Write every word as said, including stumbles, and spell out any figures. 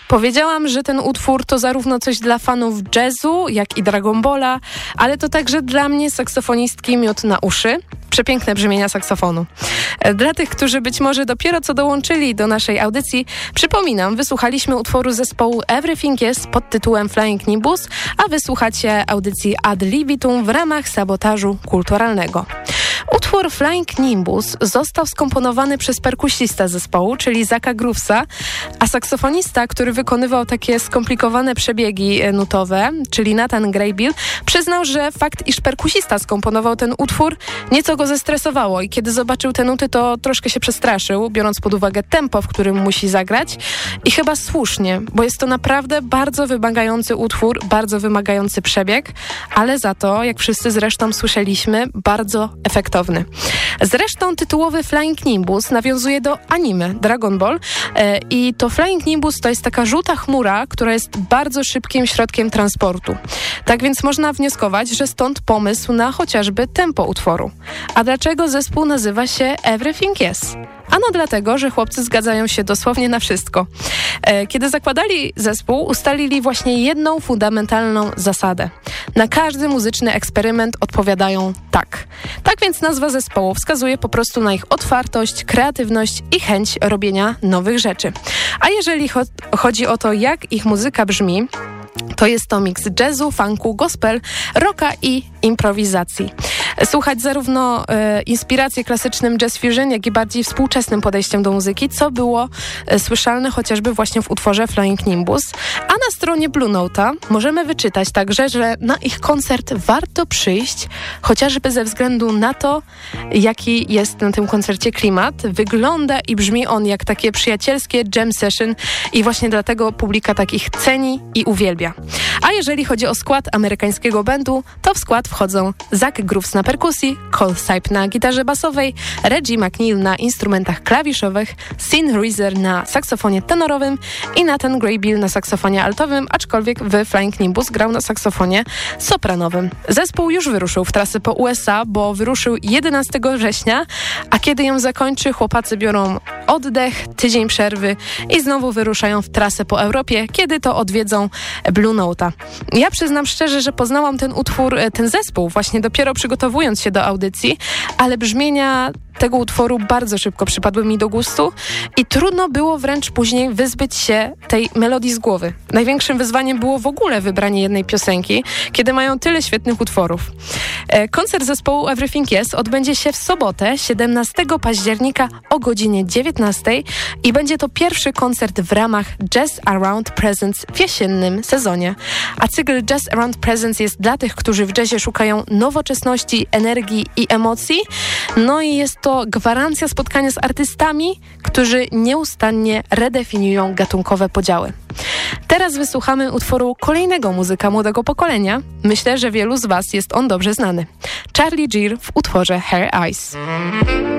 Powiedziałam, że ten utwór to zarówno coś dla fanów jazzu, jak i Dragon Balla, ale to także dla mnie, saksofonistki, miód na uszy. Przepiękne brzmienia saksofonu. Dla tych, którzy być może dopiero co dołączyli do naszej audycji, przypominam, wysłuchaliśmy utworu zespołu Everything Yes pod tytułem Flying Nimbus, a wysłuchacie audycji Ad Libitum w ramach sabotażu kulturalnego. Utwór Flying Nimbus został skomponowany przez perkusistę zespołu, czyli Zacka Groovesa, a saksofonista, który wykonywał takie skomplikowane przebiegi nutowe, czyli Nathan Graybill, przyznał, że fakt, iż perkusista skomponował ten utwór, nieco go zestresowało i kiedy zobaczył te nuty, to troszkę się przestraszył, biorąc pod uwagę tempo, w którym musi zagrać. I chyba słusznie, bo jest to naprawdę bardzo wymagający utwór, bardzo wymagający przebieg, ale za to, jak wszyscy zresztą słyszeliśmy, bardzo efektowny. Zresztą tytułowy Flying Nimbus nawiązuje do anime Dragon Ball e, i to Flying Nimbus to jest taka żółta chmura, która jest bardzo szybkim środkiem transportu. Tak więc można wnioskować, że stąd pomysł na chociażby tempo utworu. A dlaczego zespół nazywa się Everything Yes? Ano dlatego, że chłopcy zgadzają się dosłownie na wszystko. E, kiedy zakładali zespół, ustalili właśnie jedną fundamentalną zasadę. Na każdy muzyczny eksperyment odpowiadają tak. Tak więc nazwa zespołu wskazuje po prostu na ich otwartość, kreatywność i chęć robienia nowych rzeczy. A jeżeli cho- chodzi o to, jak ich muzyka brzmi, to jest to miks jazzu, funku, gospel, rocka i improwizacji. Słuchać zarówno e, inspiracji klasycznym jazz fusion, jak i bardziej współczesnym podejściem do muzyki, co było e, słyszalne chociażby właśnie w utworze Flying Nimbus. A na stronie Blue Note'a możemy wyczytać także, że na ich koncert warto przyjść, chociażby ze względu na to, jaki jest na tym koncercie klimat. Wygląda i brzmi on jak takie przyjacielskie jam session i właśnie dlatego publika tak ich ceni i uwielbia. A jeżeli chodzi o skład amerykańskiego bandu, to w skład wchodzą Zack Grooves na perkusji, Cole Sipe na gitarze basowej, Reggie McNeil na instrumentach klawiszowych, Sin Reeser na saksofonie tenorowym i Nathan Graybill na saksofonie altowym, aczkolwiek w Flying Nimbus grał na saksofonie sopranowym. Zespół już wyruszył w trasę po U S A, bo wyruszył jedenastego września, a kiedy ją zakończy, chłopacy biorą oddech, tydzień przerwy i znowu wyruszają w trasę po Europie, kiedy to odwiedzą Blue Note'a. Ja przyznam szczerze, że poznałam ten utwór, ten zespół właśnie dopiero przygotowując się do audycji, ale brzmienia tego utworu bardzo szybko przypadły mi do gustu i trudno było wręcz później wyzbyć się tej melodii z głowy. Największym wyzwaniem było w ogóle wybranie jednej piosenki, kiedy mają tyle świetnych utworów. Koncert zespołu Everything Yes odbędzie się w sobotę, siedemnastego października o godzinie dziewiętnastej i będzie to pierwszy koncert w ramach Jazz Around Presents w jesiennym sezonie. A cykl Jazz Around Presents jest dla tych, którzy w jazzie szukają nowoczesności, energii i emocji. No i jest to gwarancja spotkania z artystami, którzy nieustannie redefiniują gatunkowe podziały. Teraz wysłuchamy utworu kolejnego muzyka młodego pokolenia. Myślę, że wielu z Was jest on dobrze znany. Charlie Gill w utworze Her Eyes.